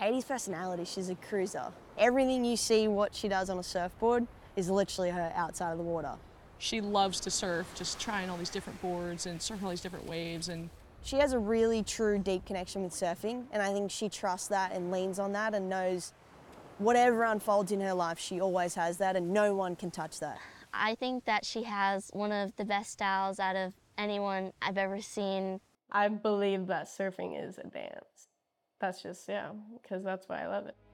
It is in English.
Katie's personality, she's a cruiser. Everything you see what she does on a surfboard is literally her outside of the water. She loves to surf, just trying all these different boards and surfing all these different waves. And she has a really true, deep connection with surfing, and I think she trusts that and leans on that and knows whatever unfolds in her life, she always has that, and no one can touch that. I think that she has one of the best styles out of anyone I've ever seen. I believe that surfing is a dance. That's just, yeah, because that's why I love it.